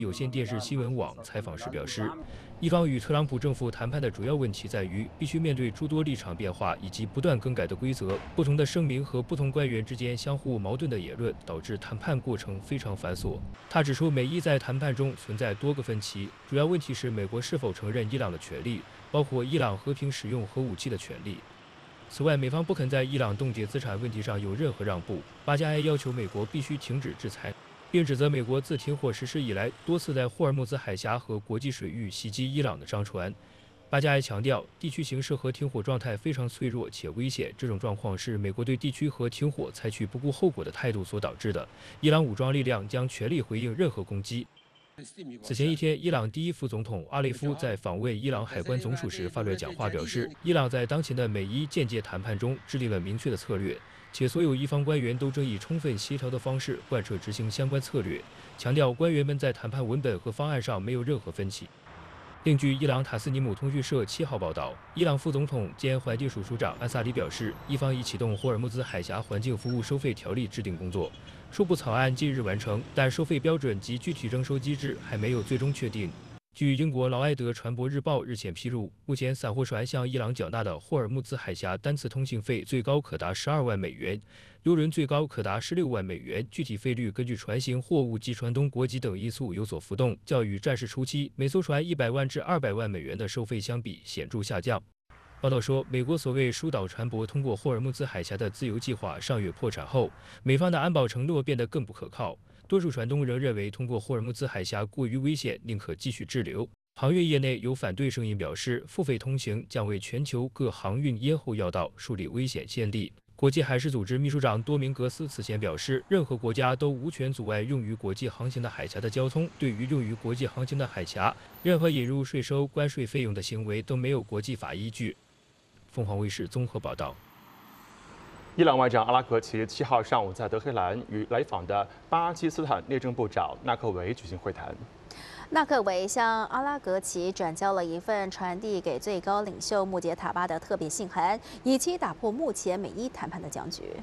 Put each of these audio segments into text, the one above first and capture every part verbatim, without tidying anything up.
有线电视新闻网采访时表示，伊方与特朗普政府谈判的主要问题在于必须面对诸多立场变化以及不断更改的规则。不同的声明和不同官员之间相互矛盾的言论，导致谈判过程非常繁琐。他指出，美伊在谈判中存在多个分歧，主要问题是美国是否承认伊朗的权利，包括伊朗和平使用核武器的权利。此外，美方不肯在伊朗冻结资产问题上有任何让步。巴加埃要求美国必须停止制裁，并指责美国自停火实施以来，多次在霍尔木兹海峡和国际水域袭击伊朗的商船。巴加埃强调，地区形势和停火状态非常脆弱且危险，这种状况是美国对地区和停火采取不顾后果的态度所导致的。伊朗武装力量将全力回应任何攻击。此前一天，伊朗第一副总统阿雷夫在访问伊朗海关总署时发表讲话，表示，伊朗在当前的美伊间接谈判中制定了明确的策略，且所有伊方官员都正以充分协调的方式贯彻执行相关策略，强调官员们在谈判文本和方案上没有任何分歧。另据伊朗塔斯尼姆通讯社七号报道，伊朗副总统兼环境署署长安萨里表示，伊方已启动霍尔木兹海峡环境服务收费条例制定工作，初步草案近日完成，但收费标准及具体征收机制还没有最终确定。据英国劳埃德船舶日报日前披露，目前散货船向伊朗缴纳的霍尔木兹海峡单次通行费最高可达十二万美元，邮轮最高可达十六万美元，具体费率根据船型、货物及船东国籍等因素有所浮动，较与战事初期每艘船一百万至二百万美元的收费相比显著下降。报道说，美国所谓疏导船舶通过霍尔木兹海峡的自由计划上月破产后，美方的安保承诺变得更不可靠。多数船东仍认为通过霍尔木兹海峡过于危险，宁可继续滞留。航运业内有反对声音表示，付费通行将为全球各航运咽喉要道树立危险先例。国际海事组织秘书长多明格斯此前表示，任何国家都无权阻碍用于国际航行的海峡的交通。对于用于国际航行的海峡，任何引入税收、关税费用的行为都没有国际法依据。凤凰卫视综合报道。 伊朗外长阿拉格齐七号上午在德黑兰与来访的巴基斯坦内政部长纳克维举行会谈。 纳克维向阿拉格齐转交了一份传递给最高领袖穆杰塔巴的特别信函，以期打破目前美伊谈判的僵局。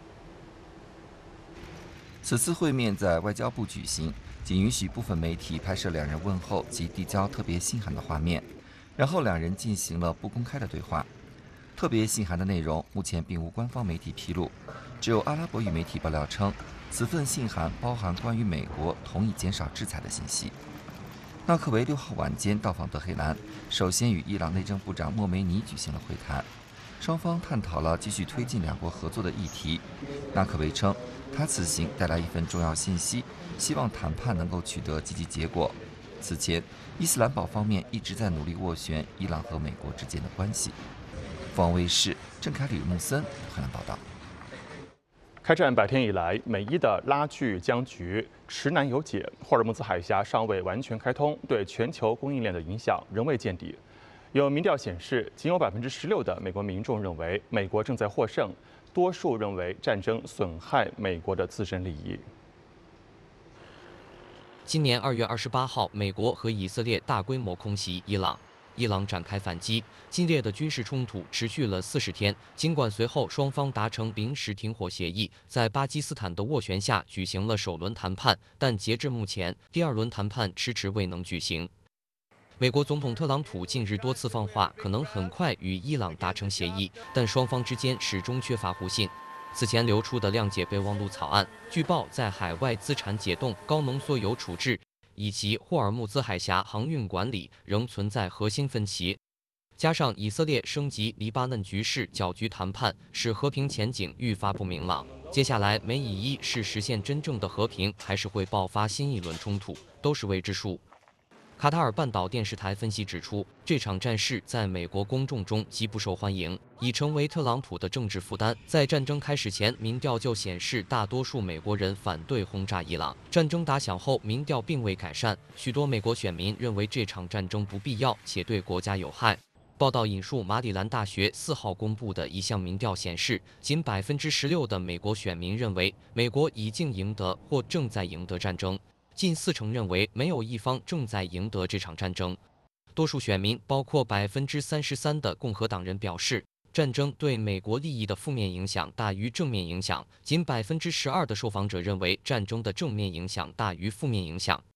此次会面在外交部举行，仅允许部分媒体拍摄两人问候及递交特别信函的画面，然后两人进行了不公开的对话。特别信函的内容目前并无官方媒体披露，只有阿拉伯语媒体爆料称，此份信函包含关于美国同意减少制裁的信息。纳克维六号晚间到访德黑兰，首先与伊朗内政部长莫梅尼举行了会谈，双方探讨了继续推进两国合作的议题。纳克维称，他此行带来一份重要信息，希望谈判能够取得积极结果。此前，伊斯兰堡方面一直在努力斡旋伊朗和美国之间的关系。凤凰卫视郑凯吕、穆森河南报道。 开战百天以来，美伊的拉锯僵局迟难有解，霍尔木兹海峡尚未完全开通，对全球供应链的影响仍未见底。有民调显示，仅有百分之十六的美国民众认为美国正在获胜，多数认为战争损害美国的自身利益。 今年二月二十八号，美国和以色列大规模空袭伊朗。伊朗展开反击，激烈的军事冲突持续了四十天。尽管随后双方达成临时停火协议，在巴基斯坦的斡旋下举行了首轮谈判，但截至目前，第二轮谈判迟迟未能举行。美国总统特朗普近日多次放话，可能很快与伊朗达成协议，但双方之间始终缺乏互信。此前流出的谅解备忘录草案，据报在海外资产解冻、高浓缩铀处置以及霍尔木兹海峡航运管理仍存在核心分歧，加上以色列升级黎巴嫩局势搅局谈判，使和平前景愈发不明朗。接下来，美以伊是实现真正的和平，还是会爆发新一轮冲突，都是未知数。卡塔尔半岛电视台分析指出，这场战事在美国公众中极不受欢迎，已成为特朗普的政治负担。在战争开始前，民调就显示大多数美国人反对轰炸伊朗。战争打响后，民调并未改善，许多美国选民认为这场战争不必要且对国家有害。报道引述马里兰大学四号公布的一项民调显示，仅百分之十六的美国选民认为美国已经赢得或正在赢得战争。近四成认为没有一方正在赢得这场战争。多数选民，包括百分之三十三的共和党人表示，战争对美国利益的负面影响大于正面影响。仅百分之十二的受访者认为战争的正面影响大于负面影响。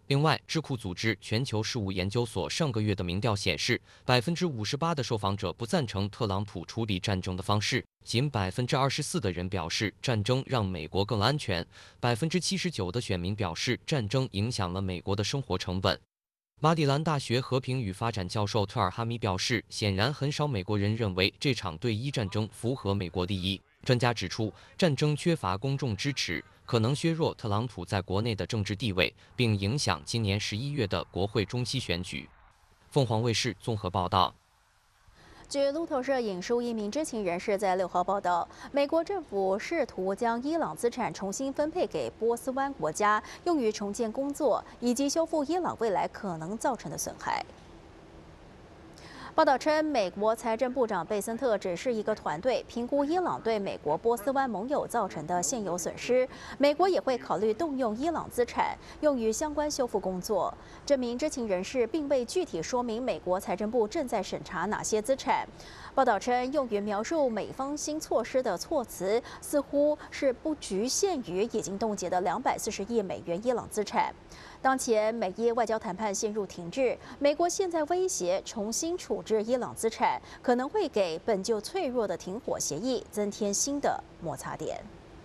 另外，智库组织全球事务研究所上个月的民调显示，百分之五十八的受访者不赞成特朗普处理战争的方式，仅百分之二十四的人表示战争让美国更安全，百分之七十九的选民表示战争影响了美国的生活成本。马里兰大学和平与发展教授特尔哈米表示，显然很少美国人认为这场对伊战争符合美国利益。专家指出，战争缺乏公众支持，可能削弱特朗普在国内的政治地位，并影响今年十一月的国会中期选举。凤凰卫视综合报道。 据路透社引述一名知情人士在六号报道，美国政府试图将伊朗资产重新分配给波斯湾国家，用于重建工作以及修复伊朗未来可能造成的损害。报道称，美国财政部长贝森特指示一个团队评估伊朗对美国波斯湾盟友造成的现有损失，美国也会考虑动用伊朗资产用于相关修复工作。这名知情人士并未具体说明美国财政部正在审查哪些资产。报道称，用于描述美方新措施的措辞似乎是不局限于已经冻结的两百四十亿美元伊朗资产。当前美伊外交谈判陷入停滞，美国现在威胁重新处置伊朗资产，可能会给本就脆弱的停火协议增添新的摩擦点。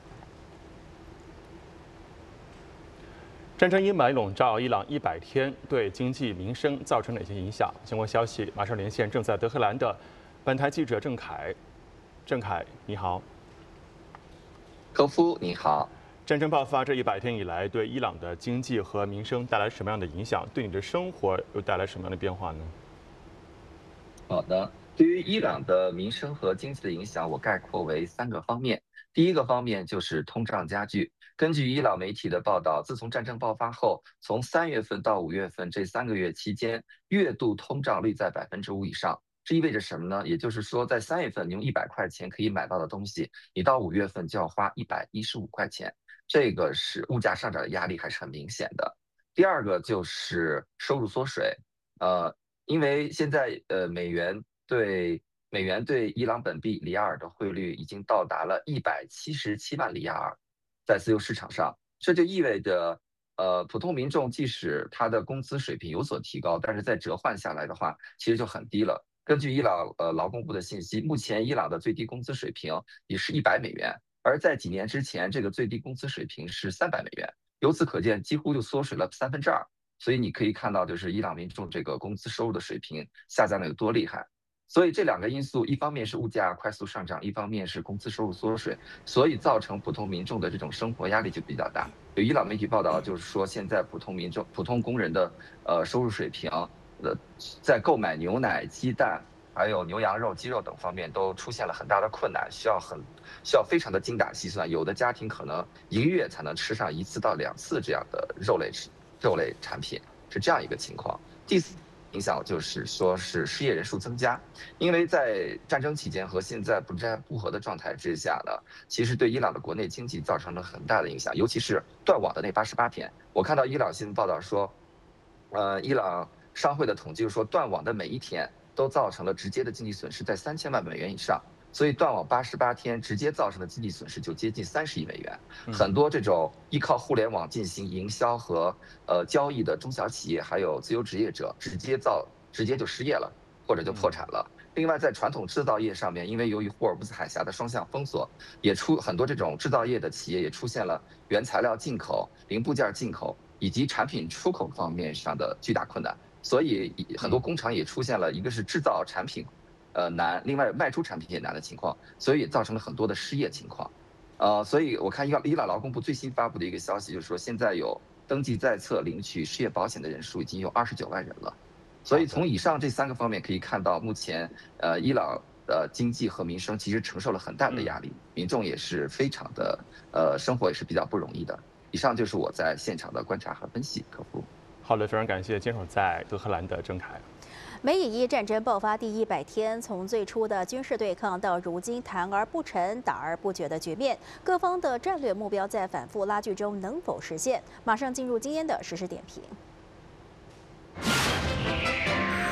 战争阴霾笼罩伊朗一百天，对经济民生造成哪些影响？相关消息马上连线正在德黑兰的本台记者郑凯。郑凯，你好。 科夫，你好。 战争爆发这一百天以来，对伊朗的经济和民生带来什么样的影响？对你的生活又带来什么样的变化呢？ 好的，对于伊朗的民生和经济的影响，我概括为三个方面。第一个方面就是通胀加剧。根据伊朗媒体的报道，自从战争爆发后，从三月份到五月份这三个月期间，月度通胀率在百分之五以上。这意味着什么呢？也就是说，在三月份你用一百块钱可以买到的东西，你到五月份就要花一百一十五块钱。这个是物价上涨的压力还是很明显的。第二个就是收入缩水，呃，因为现在呃美元对美元对伊朗本币里亚尔的汇率已经到达了一百七十七万里亚尔，在自由市场上，这就意味着呃普通民众即使他的工资水平有所提高，但是在折换下来的话，其实就很低了。根据伊朗呃劳工部的信息，目前伊朗的最低工资水平也是一百美元。而在几年之前，这个最低工资水平是三百美元，由此可见，几乎就缩水了三分之二。所以你可以看到，就是伊朗民众这个工资收入的水平下降的有多厉害。所以这两个因素，一方面是物价快速上涨，一方面是工资收入缩水，所以造成普通民众的这种生活压力就比较大。有伊朗媒体报道，就是说现在普通民众、普通工人的呃收入水平，呃，在购买牛奶、鸡蛋。还有牛羊肉、鸡肉等方面都出现了很大的困难，需要很需要非常的精打细算。有的家庭可能一个月才能吃上一次到两次这样的肉类肉类产品，是这样一个情况。第四影响就是说是失业人数增加，因为在战争期间和现在不战不和的状态之下呢，其实对伊朗的国内经济造成了很大的影响，尤其是断网的那八十八天。我看到伊朗新闻报道说，呃，伊朗商会的统计说，断网的每一天都造成了直接的经济损失在三千万美元以上，所以断网八十八天直接造成的经济损失就接近三十亿美元。很多这种依靠互联网进行营销和呃交易的中小企业还有自由职业者，直接造直接就失业了，或者就破产了。另外，在传统制造业上面，因为由于霍尔木兹海峡的双向封锁，也出很多这种制造业的企业也出现了原材料进口、零部件进口以及产品出口方面上的巨大困难。所以很多工厂也出现了一个是制造产品，呃难，另外卖出产品也难的情况，所以也造成了很多的失业情况，呃，所以我看伊朗伊朗劳工部最新发布的一个消息，就是说现在有登记在册领取失业保险的人数已经有二十九万人了，所以从以上这三个方面可以看到，目前呃伊朗的经济和民生其实承受了很大的压力，民众也是非常的呃生活也是比较不容易的。以上就是我在现场的观察和分析，客服。 好的，非常感谢坚守在德黑兰的郑凯。 美以伊战争爆发第一百天，从最初的军事对抗到如今谈而不成、打而不决的局面，各方的战略目标在反复拉锯中能否实现？马上进入今天的实时点评。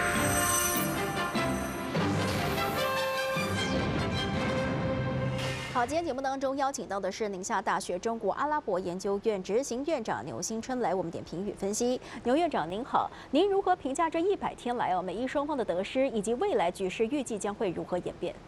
好， 好，今天节目当中邀请到的是宁夏大学中国阿拉伯研究院执行院长牛新春来我们点评与分析。牛院长您好，您如何评价这一百天来哦美伊双方的得失，以及未来局势预计将会如何演变？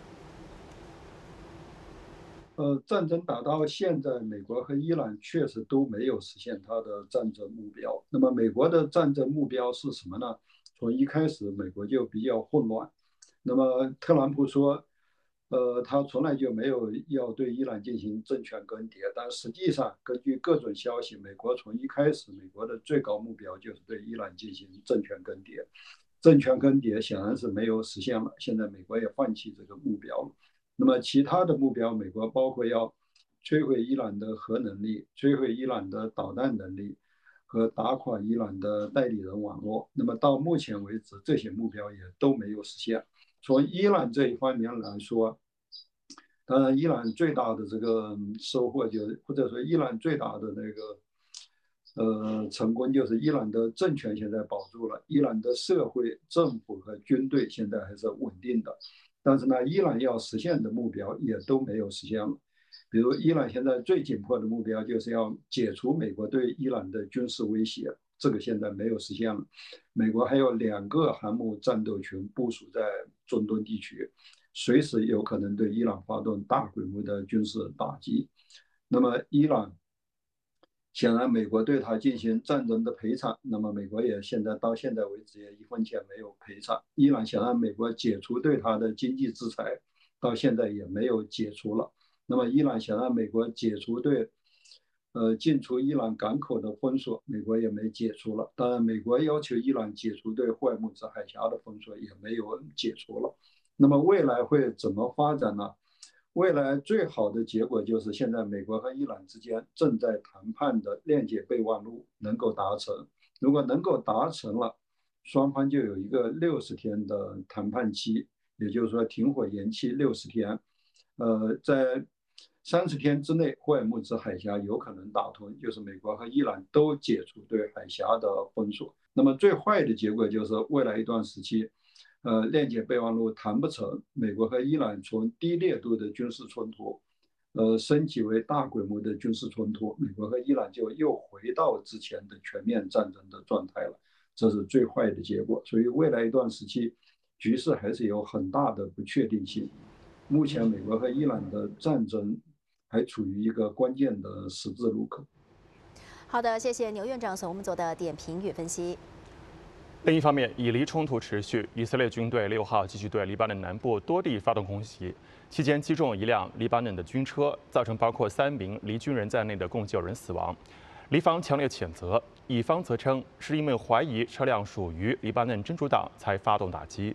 呃，战争打到现在，美国和伊朗确实都没有实现它的战争目标。那么，美国的战争目标是什么呢？从一开始，美国就比较混乱。那么，特朗普说，呃，他从来就没有要对伊朗进行政权更迭，但实际上，根据各种消息，美国从一开始，美国的最高目标就是对伊朗进行政权更迭。政权更迭显然是没有实现了，现在美国也放弃这个目标了。那么其他的目标，美国包括要摧毁伊朗的核能力、摧毁伊朗的导弹能力和打垮伊朗的代理人网络。那么到目前为止，这些目标也都没有实现。从伊朗这一方面来说，当然，伊朗最大的这个收获就，或者说伊朗最大的那个呃成功，就是伊朗的政权现在保住了，伊朗的社会、政府和军队现在还是稳定的。但是呢，伊朗要实现的目标也都没有实现了。比如，伊朗现在最紧迫的目标就是要解除美国对伊朗的军事威胁，这个现在没有实现了。美国还有两个航母战斗群部署在中东地区，随时有可能对伊朗发动大规模的军事打击。那么，伊朗显然美国对他进行战争的赔偿，那么美国也现在到现在为止也一分钱没有赔偿。伊朗想让美国解除对他的经济制裁，到现在也没有解除了。那么伊朗想让美国解除对呃进出伊朗港口的封锁，美国也没解除了。当然，美国要求伊朗解除对霍尔木兹海峡的封锁，也没有解除了。那么未来会怎么发展呢？未来最好的结果就是现在美国和伊朗之间正在谈判的链接备忘录能够达成。如果能够达成了，双方就有一个六十天的谈判期，也就是说停火延期六十天。呃，在三十天之内，霍尔木兹海峡有可能打通，就是美国和伊朗都解除对海峡的封锁。那么最坏的结果就是未来一段时期，呃，链接备忘录谈不成，美国和伊朗从低烈度的军事冲突，呃，升级为大规模的军事冲突，美国和伊朗就又回到之前的全面战争的状态了，这是最坏的结果。所以未来一段时期，局势还是有很大的不确定性。目前，美国和伊朗的战争还处于一个关键的十字路口。 好的，谢谢牛院长所我们做的点评与分析。 另一方面，以黎冲突持续，以色列军队六号继续对黎巴嫩南部多地发动空袭，期间击中一辆黎巴嫩的军车，造成包括三名黎军人在内的共九人死亡。黎方强烈谴责，以方则称是因为怀疑车辆属于黎巴嫩真主党才发动打击。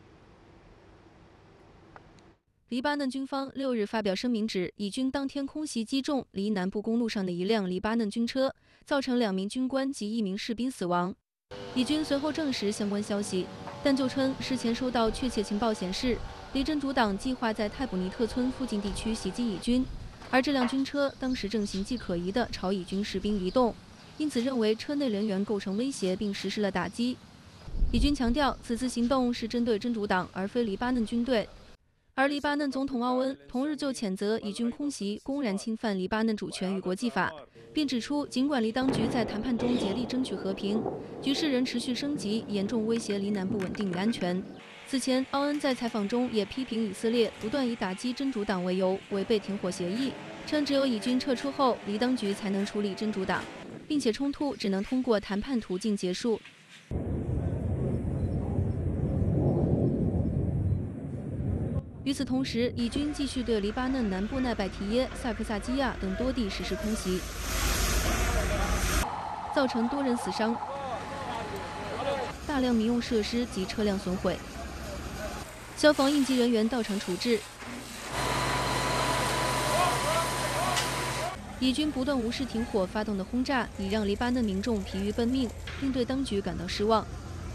黎巴嫩军方六日发表声明指，以军当天空袭击中黎南部公路上的一辆黎巴嫩军车，造成两名军官及一名士兵死亡。以军随后证实相关消息，但就称事前收到确切情报显示，黎真主党计划在泰卜尼特村附近地区袭击以军，而这辆军车当时正形迹可疑地朝以军士兵移动，因此认为车内人员构成威胁，并实施了打击。以军强调，此次行动是针对真主党，而非黎巴嫩军队。而黎巴嫩总统奥恩同日就谴责以军空袭公然侵犯黎巴嫩主权与国际法，并指出，尽管黎当局在谈判中竭力争取和平，局势仍持续升级，严重威胁黎南部稳定与安全。此前，奥恩在采访中也批评以色列不断以打击真主党为由，违背停火协议，称只有以军撤出后，黎当局才能处理真主党，并且冲突只能通过谈判途径结束。与此同时，以军继续对黎巴嫩南部奈拜提耶、萨克萨基亚等多地实施空袭，造成多人死伤，大量民用设施及车辆损毁。消防应急人员到场处置。以军不断无视停火发动的轰炸，已让黎巴嫩民众疲于奔命，并对当局感到失望。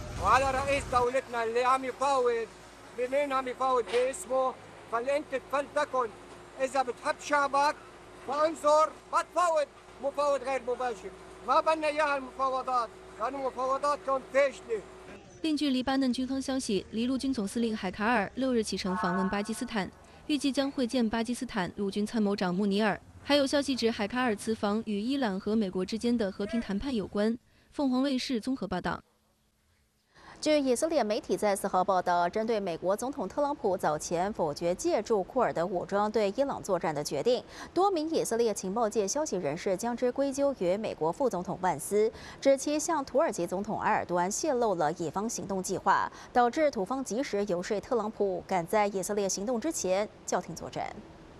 بمين عم يفاوض باسمه فالانت فلتكن اذا بتحب شعبك فانظر ما تفاوض مفاوض غير مباشر ما بدنا اياها المفاوضات كانوا مفاوضات كانت فاشله。 另据黎巴嫩军方消息，黎陆军总司令海卡尔六日启程访问巴基斯坦，并预计将会见巴基斯坦陆军参谋长穆尼尔。还有消息指，海卡尔此访与伊朗和美国之间的和平谈判有关。凤凰卫视综合报道。 据以色列媒体在四号报道，针对美国总统特朗普早前否决借助库尔德武装对伊朗作战的决定，多名以色列情报界消息人士将之归咎于美国副总统万斯，指其向土耳其总统埃尔多安泄露了以方行动计划，导致土方及时游说特朗普赶在以色列行动之前叫停作战。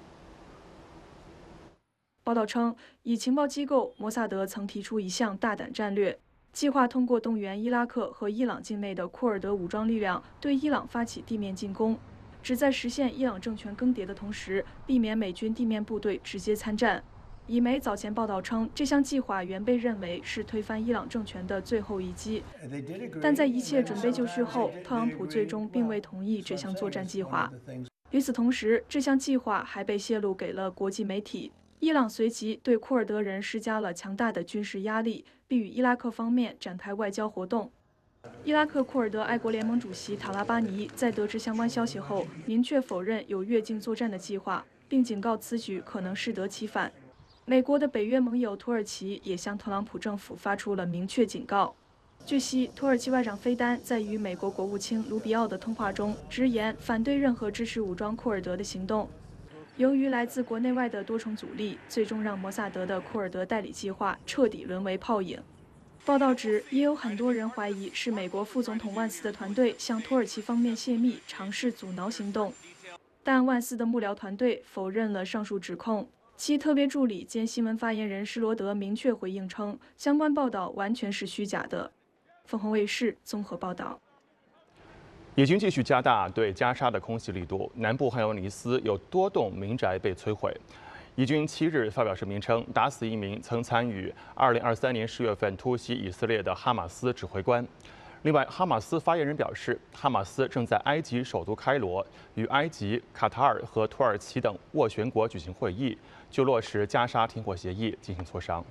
报道称，以情报机构摩萨德曾提出一项大胆战略，计划通过动员伊拉克和伊朗境内的库尔德武装力量对伊朗发起地面进攻，旨在实现伊朗政权更迭的同时，避免美军地面部队直接参战。以媒早前报道称，这项计划原被认为是推翻伊朗政权的最后一击，但在一切准备就绪后，特朗普最终并未同意这项作战计划。与此同时，这项计划还被泄露给了国际媒体。 伊朗随即对库尔德人施加了强大的军事压力，并与伊拉克方面展开外交活动。伊拉克库尔德爱国联盟主席塔拉巴尼在得知相关消息后，明确否认有越境作战的计划，并警告此举可能适得其反。美国的北约盟友土耳其也向特朗普政府发出了明确警告。据悉，土耳其外长菲丹在与美国国务卿卢比奥的通话中直言反对任何支持武装库尔德的行动。 由于来自国内外的多重阻力，最终让摩萨德的库尔德代理计划彻底沦为泡影。报道指，也有很多人怀疑是美国副总统万斯的团队向土耳其方面泄密，尝试阻挠行动。但万斯的幕僚团队否认了上述指控。其特别助理兼新闻发言人施罗德明确回应称，相关报道完全是虚假的。凤凰卫视综合报道。 以军继续加大对加沙的空袭力度，南部汉尤尼斯有多栋民宅被摧毁。以军七日发表声明称，打死一名曾参与二零二三年十月份突袭以色列的哈马斯指挥官。另外，哈马斯发言人表示，哈马斯正在埃及首都开罗与埃及、卡塔尔和土耳其等斡旋国举行会议，就落实加沙停火协议进行磋商。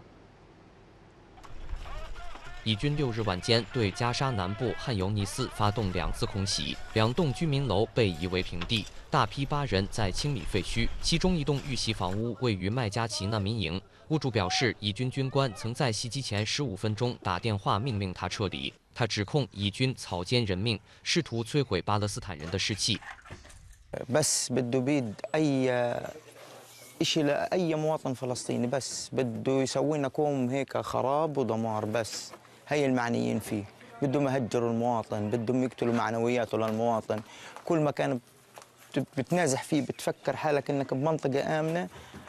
以军六日晚间对加沙南部汉尤尼斯发动两次空袭，两栋居民楼被夷为平地，大批巴人在清理废墟。其中一栋遇袭房屋位于麦加齐难民营，屋主表示，以军军官曾在袭击前十五分钟打电话命令他撤离。他指控以军草菅人命，试图摧毁巴勒斯坦人的士气。 بس بده بيد أي شيء لأي مواطن فلسطيني بس بده يسوي لنا كوم هيك خراب ودمار بس. هي المعنيين فيه بدهم يهجروا المواطن بدهم يقتلوا معنوياته للمواطن كل ما كان بتنازح فيه بتفكر حالك انك بمنطقه امنه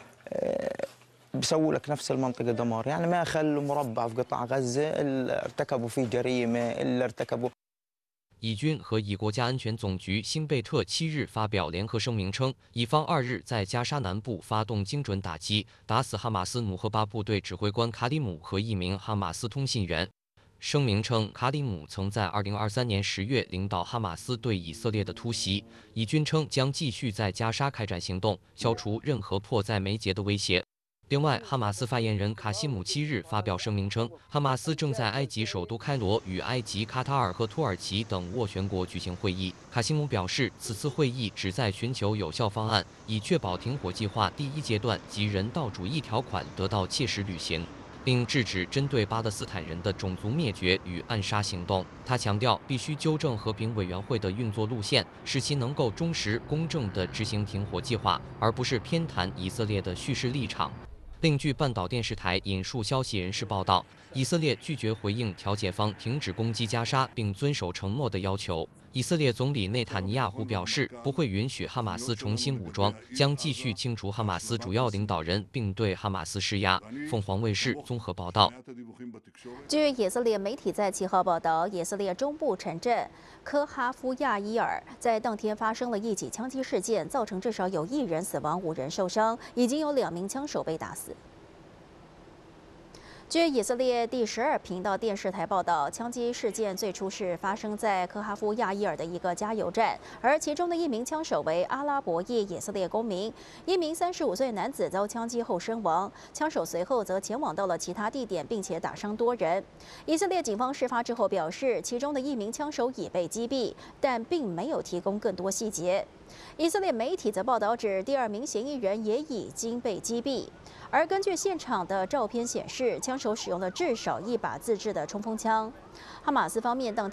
بيسووا لك نفس المنطقه دمار يعني ما خلوا مربع في قطاع غزه الا ارتكبوا فيه جريمه الا ارتكبوا 以军和以国家安全总局辛贝特七日发表联合声明称，以方二日在加沙南部发动精准打击，打死哈马斯努赫巴部队指挥官卡里姆和一名哈马斯通信员。 声明称，卡里姆曾在二零二三年十月领导哈马斯对以色列的突袭。以军称将继续在加沙开展行动，消除任何迫在眉睫的威胁。另外，哈马斯发言人卡西姆七日发表声明称，哈马斯正在埃及首都开罗与埃及、卡塔尔和土耳其等斡旋国举行会议。卡西姆表示，此次会议旨在寻求有效方案，以确保停火计划第一阶段及人道主义条款得到切实履行。 并制止针对巴勒斯坦人的种族灭绝与暗杀行动。他强调，必须纠正和平委员会的运作路线，使其能够忠实、公正地执行停火计划，而不是偏袒以色列的叙事立场。另据半岛电视台引述消息人士报道，以色列拒绝回应调解方停止攻击加沙并遵守承诺的要求。 以色列总理内塔尼亚胡表示，不会允许哈马斯重新武装，将继续清除哈马斯主要领导人，并对哈马斯施压。凤凰卫视综合报道。 据以色列媒体在七号报道，以色列中部城镇科哈夫亚伊尔在当天发生了一起枪击事件，造成至少有一人死亡，五人受伤，已经有两名枪手被打死。 据以色列第十二频道电视台报道，枪击事件最初是发生在科哈夫亚伊尔的一个加油站，而其中的一名枪手为阿拉伯裔以色列公民。一名三十五岁男子遭枪击后身亡，枪手随后则前往到了其他地点，并且打伤多人。以色列警方事发之后表示，其中的一名枪手已被击毙，但并没有提供更多细节。 以色列媒体则报道指，第二名嫌疑人也已经被击毙。而根据现场的照片显示，枪手使用了至少一把自制的冲锋枪。哈马斯方面当